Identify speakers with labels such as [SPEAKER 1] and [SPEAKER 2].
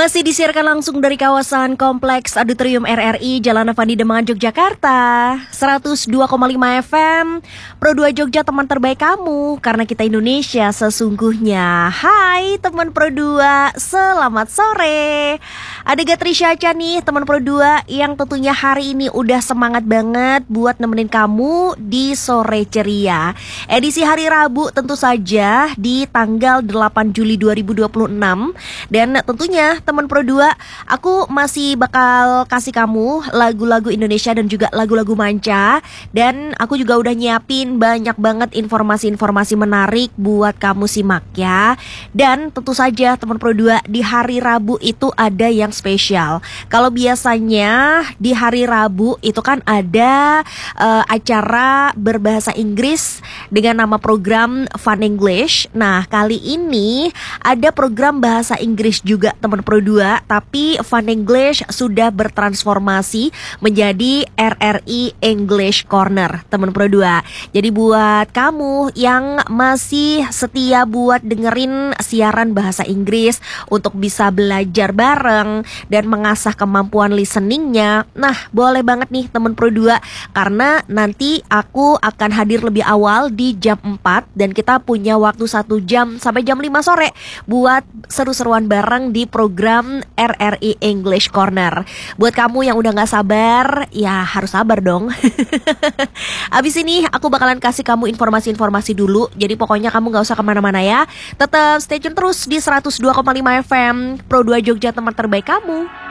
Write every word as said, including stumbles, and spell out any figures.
[SPEAKER 1] Masih disiarkan langsung dari kawasan Kompleks Auditorium R R I Jalan Avandi Demangan Yogyakarta, seratus dua koma lima F M Pro dua Jogja, teman terbaik kamu, karena kita Indonesia sesungguhnya. Hai teman Pro dua, selamat sore. Ada Gatrisha Aca nih teman Pro dua yang tentunya hari ini udah semangat banget buat nemenin kamu di sore ceria. Edisi hari Rabu tentu saja di tanggal delapan Juli dua ribu dua puluh enam. Dan tentunya teman Pro dua, aku masih bakal kasih kamu lagu-lagu Indonesia dan juga lagu-lagu manca. Dan aku juga udah nyiapin banyak banget informasi-informasi menarik buat kamu simak ya. Dan tentu saja teman Pro dua, di hari Rabu itu ada yang spesial. Kalau biasanya di hari Rabu itu kan ada uh, acara berbahasa Inggris dengan nama program Fun English. Nah, kali ini ada program bahasa Inggris juga teman Pro dua, tapi Fun English sudah bertransformasi menjadi R R I English Corner teman Pro dua. Jadi buat kamu yang masih setia buat dengerin siaran bahasa Inggris untuk bisa belajar bareng dan mengasah kemampuan listeningnya, nah boleh banget nih teman Pro dua, karena nanti aku akan hadir lebih awal di jam empat dan kita punya waktu satu jam sampai jam lima sore buat seru-seruan bareng di program R R I English Corner. Buat kamu yang udah gak sabar, ya harus sabar dong. Abis ini aku bakalan kasih kamu informasi-informasi dulu, jadi pokoknya kamu gak usah kemana-mana ya. Tetap stay tune terus di seratus dua koma lima F M Pro dua Jogja, teman terbaik kamu.